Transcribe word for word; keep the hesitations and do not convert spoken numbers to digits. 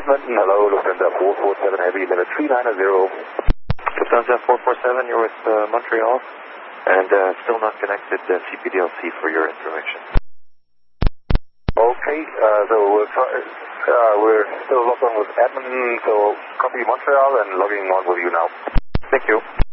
Edmonton, hello, Lufthansa four four seven Heavy, limit three nine zero. Lufthansa four four seven, you're with uh, Montreal, and uh, still not connected uh, C P D L C for your information. Okay, uh, so we're, try, uh, we're still logged on with Edmonton, so copy Montreal and logging on with you now. Thank you.